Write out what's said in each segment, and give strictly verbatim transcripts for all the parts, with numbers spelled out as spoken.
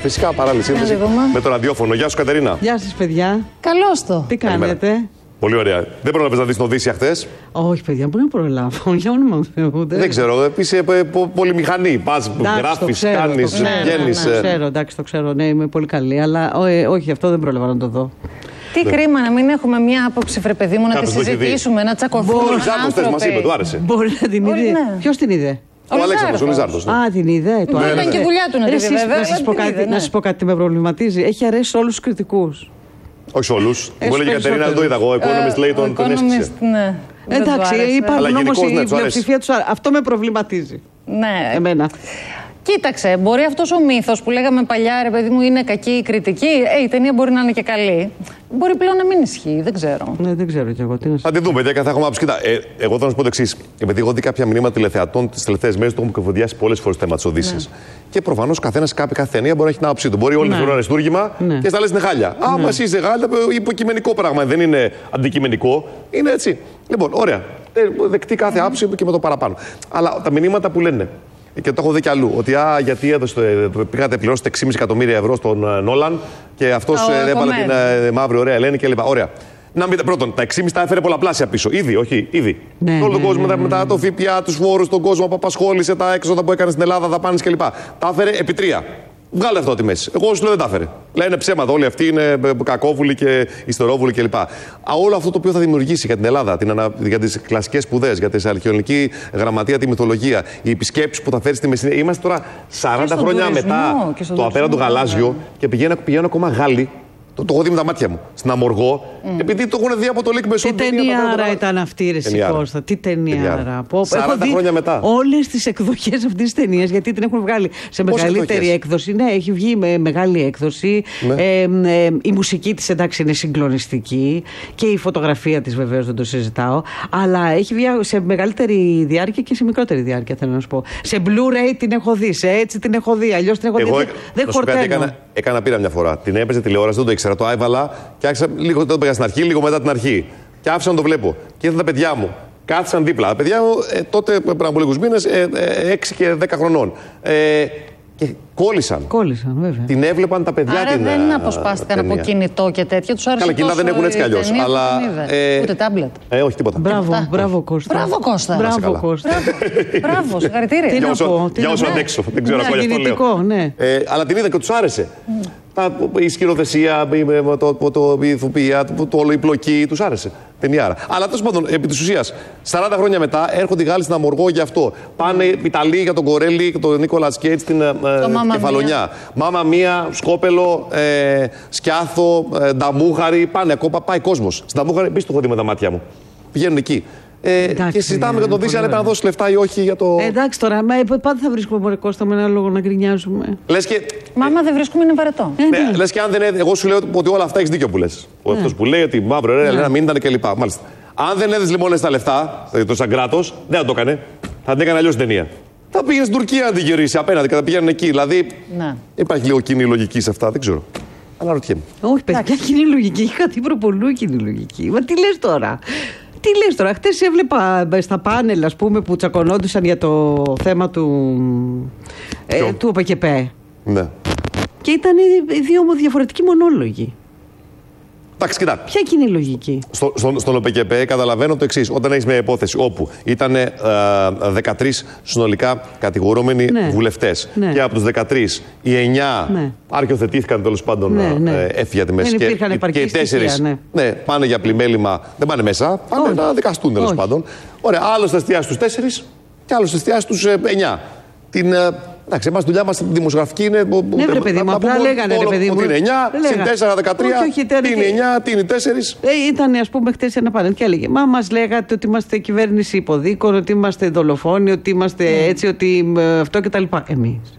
φυσικά παράλληλη σύνδεση με το ραδιόφωνο. Γεια σου, Κατερίνα. Γεια σας, παιδιά. Καλώς το. Τι κάνετε? Καλημέρα. Πολύ ωραία. Δεν πρόλαβες να δεις το Οδύσσια χθες? Όχι, παιδιά, μπορεί να προλάβω. Για όνομα του Θεού. Δεν ξέρω. Είσαι πολυμηχανή. Πας, γράφεις, κάνεις, βγαίνεις. Ναι, ξέρω, εντάξει, το ξέρω. Ναι, είμαι πολύ καλή. Αλλά όχι, αυτό δεν πρόλαβα να το δω. Τι κρίμα να μην έχουμε μια άποψη, βρε παιδί μου, να τη συζητήσουμε, να τσακωθούμε. Ο Λιζάρδος μας είπε, του άρεσε. Μπορεί να την είδε. Ποιος την είδε? Ο Αλέξανδρος, ο Λιζάρδος. Α, την είδε. Του ήταν και δουλειά του να την είδε, βέβαια. Να σας πω κάτι τι με προβληματίζει. Έχει αρέσει σε όλους τους κριτικούς. Όχι σε όλους. Μου έλεγε η Κατερίνα, δεν το είδα εγώ. Ο Economist λέει τον έσκησε. Εντάξει, υπάρχουν όμως η πλειοψηφία τους. Αυτό με προβληματίζει. Ναι. Εμένα. Κοίταξε, μπορεί αυτός ο μύθος που λέγαμε παλιά, ρε παιδί μου, είναι κακή η κριτική. Ε, η ταινία μπορεί να είναι και καλή. Μπορεί πλέον να μην ισχύει, δεν ξέρω. Ναι, δεν ξέρω κι εγώ. Τι να θα τη δούμε, παιδιά, θα έχουμε άποψη. Κοίτα, ε, εγώ θα να σου πω το εξής. Επειδή έχω δει κάποια μηνύματα τηλεθεατών τις τελευταίες μέρες, το έχουμε κουβεντιάσει πολλές φορές το θέμα της Οδύσσιας. Ναι. Και προφανώς καθένας κάποια κάθε ταινία μπορεί να έχει την άποψή του. Μπορεί όλοι να βρουν αριστούργημα ναι. και στα λες είναι χάλια. Ναι. Άμα εσύ είσαι χάλια, υποκειμενικό πράγμα. Δεν είναι αντικειμενικό. Είναι έτσι. Λοιπόν, ωραία. Δεκτεί κάθε άποψη και με το παραπάνω. Αλλά τα μηνύματα που λένε. Και το έχω δει κι αλλού. Ότι α, γιατί έδωσε, πήγατε πληρώσετε έξι κόμμα πέντε εκατομμύρια ευρώ στον Νόλαν και αυτός ε, έβαλε την ε, μαύρη ωραία Ελένη κλπ. Ωραία. Να μην, πρώτον, τα έξι κόμμα πέντε τα έφερε πολλαπλάσια πίσω. Ήδη, όχι, ήδη. Ναι, όλο τον ναι, κόσμο ναι, ναι, μετά ναι. το ΦΠΑ, τους φόρους, τον κόσμο που απασχόλησε, τα έξοδα που έκανε στην Ελλάδα, δαπάνες κλπ. Τα έφερε επί τρία. Βγάλε αυτό τη μέση. Εγώ σου λέω δεν τα έφερε. Λένε ψέματα. Όλοι αυτοί είναι κακόβουλοι και ιστερόβουλοι κλπ. Όλο αυτό το οποίο θα δημιουργήσει για την Ελλάδα, την ανα... για τις κλασικές σπουδές, για τη αρχαιολογική γραμματεία, τη μυθολογία, οι επισκέψεις που θα φέρει στη Μεσσηνία. Είμαστε τώρα σαράντα χρόνια μετά το απέραντο γαλάζιο και πηγαίνουν, πηγαίνουν ακόμα Γάλλοι. Το, το έχω δει με τα μάτια μου. Στην Αμοργό, mm. επειδή το έχουν δει από το Λίκ Μπεσόν. Τι ταινιάρα ήταν αυτή, ρε Σικώστα. Τι ταινιάρα. σαράντα χρόνια μετά. Όλες τις εκδοχές αυτής της ταινίας, γιατί την έχουν βγάλει σε μεγαλύτερη έκδοση. Ναι, έχει βγει με μεγάλη έκδοση. Ναι. Ε, ε, η μουσική της εντάξει είναι συγκλονιστική και η φωτογραφία της βεβαίως δεν το συζητάω. Αλλά έχει βγει σε μεγαλύτερη διάρκεια και σε μικρότερη διάρκεια, θέλω να σου πω. Σε Blu-ray την έχω δει, σε έτσι την έχω δει. Αλλιώς την έχω Εγώ, δει. Δεν χορταίνω. Έκανα πείρα μια φορά. Την έπαιζε τηλεόραση, δεν το ήξερα. Το έβαλα και άρχισα λίγο δεν το πήγα στην αρχή, λίγο μετά την αρχή. Και άφησα να το βλέπω. Και ήρθαν τα παιδιά μου. Κάθισαν δίπλα. Τα παιδιά μου ε, τότε πριν από λίγους μήνες, ε, ε, έξι και δέκα χρονών. Ε, και κόλλησαν. Κόλλησαν, βέβαια. Την έβλεπαν τα παιδιά. Άρα την δεν αποσπάστηκαν από κινητό και τέτοια. Τους άρεσε. Καλά, κινητά δεν έχουν έτσι κι αλλιώς. Αλλά. Ε, ούτε τάμπλετ. Ε, όχι τίποτα. Μπράβο, μπράβο Κώστα. Μπράβο Κώστα. Μπράβο Κώστα. Μπράβο, συγχαρητήρια. Τι να πω. Για όσο αντέξω. Δεν ξέρω ακόμα αυτό λέω. Αλλά την είδα και τους άρεσε. Η σκηνοθεσία, η ηθοποιία, το όλο η πλοκή, τους άρεσε. Ταινιάρα. Αλλά τέλος πάντων, επί της ουσίας, σαράντα χρόνια μετά έρχονται οι Γάλλοι στην Αμοργό για αυτό. Πάνε οι Ιταλοί για τον Κορέλι και τον Νίκολας Κέιτς στην ε, Κεφαλονιά. Μάμα Μία, Σκόπελο, ε, Σκιάθο, ε, Νταμούχαρη. Πάνε ακόμα, πάει κόσμος. Στην Νταμούχαρη, επίσης το έχω δει με τα μάτια μου. Πηγαίνουν εκεί. Ε, εντάξει, και συζητάμε για τον Οδύσσια αν έπρεπε να δώσει λεφτά ή όχι για το. Ε, εντάξει τώρα, μα, πάντα θα βρίσκουμε μωρέ Κώστα με ένα λόγο να γκρινιάζουμε. Λες και. Μάμα δεν βρίσκουμε, είναι βαρετό. Ε, ναι. Ναι, λες και αν δεν έδε, εγώ σου λέω ότι όλα αυτά έχει δίκιο που λες. Ναι. Αυτό που λέει ότι μαύρο ρε, ναι. μην ήταν κλπ. Μάλιστα. Αν δεν έδες λοιπόν τα λεφτά, το σαν κράτος, δεν θα το έκανε. Θα την έκανε αλλιώς την ταινία. Θα πήγαινε στην Τουρκία να την γυρίσει απέναντι και θα πήγαινε εκεί. Δηλαδή. Ναι. Υπάρχει λίγο κοινή λογική σε αυτά, δεν ξέρω. Αναρωτιέμαι. Όχι, παιδιά, κοινή λογική. Είχα την προπολού κοινή λογική. Μα τι λες τώρα. Τι λες τώρα, χτες έβλεπα στα πάνελ ας πούμε που τσακωνόντουσαν για το θέμα του ε, του ΟΠΕΚΕΠΕ. Ναι. Και ήταν δύο διαφορετικοί μονόλογοι. Εντάξει, κοιτά. Ποια κοινή λογική? Στο, στο, στον ΟΠΕΚΕΠΕ καταλαβαίνω το εξής. Όταν έχεις μια υπόθεση όπου ήταν ε, δεκατρείς συνολικά κατηγορούμενοι ναι. βουλευτές ναι. και από τους δεκατρείς οι εννιά ναι. αρχιοθετήθηκαν τέλος πάντων ναι, ναι. ε, έφυγε τη μέση. Και, και οι τέσσερις ναι. ναι, πάνε για πλημέλημα, δεν πάνε μέσα, πάνε Όχι. να δικαστούν τέλος πάντων. Ωραία, άλλος θα εστιάσει στους τέσσερις και άλλος θα εστιάσει στους ε, εννιά. Την. Ε, Εντάξει, εμάς δουλειά μας δημοσιογραφική είναι. Ναι, ρε παιδί μου, απλά λέγανε ρε παιδί μου. Τι είναι εννιά, συν τέσσερα, δεκατρία. Τι είναι εννιά, τι είναι τέσσερα. Ήταν, ας πούμε, χτες ένα πάνελ και έλεγε: Μα μας λέγατε ότι είμαστε κυβέρνηση υποδίκων, ότι είμαστε δολοφόνοι, ότι είμαστε έτσι, ότι αυτό κτλ. Εμείς.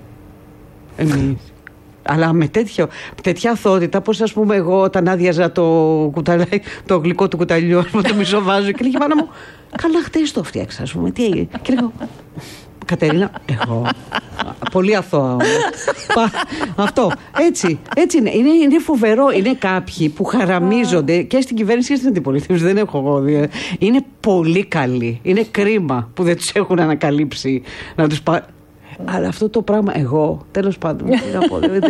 Εμείς. Αλλά με τέτοιο, τέτοια αθότητα, πώς ας πούμε εγώ όταν άδειαζα το, κουταλί, το γλυκό του κουταλιού, το μισό βάζω και λέγε πάνω μου: Καλά, χτες το φτιάξα, ας πούμε. Τι έγινε? Και λέγω: Κατερίνα, εγώ. Πολύ αθώα. Αυτό. Έτσι, έτσι είναι. είναι. Είναι φοβερό. Είναι κάποιοι που χαραμίζονται και στην κυβέρνηση και στην αντιπολίτευση. Δεν έχω εγώ δει. Είναι πολύ καλοί. Είναι κρίμα που δεν τους έχουν ανακαλύψει να τους πά... Αλλά αυτό το πράγμα, εγώ, τέλος πάντων, τι να πω,